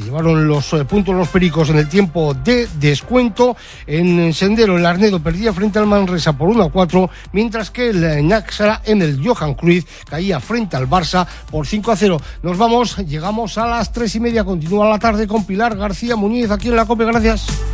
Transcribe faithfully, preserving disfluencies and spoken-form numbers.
Se llevaron los eh, puntos los pericos en el tiempo de descuento. En Sendero, el Arnedo perdía frente al Manresa por uno a cuatro, mientras que el eh, Náxara en el Johan Cruyff caía frente al Barça por cinco a cero. Nos vamos, llegamos a las tres y media. Continúa la tarde con Pilar García Muñiz aquí en la COPE. Gracias.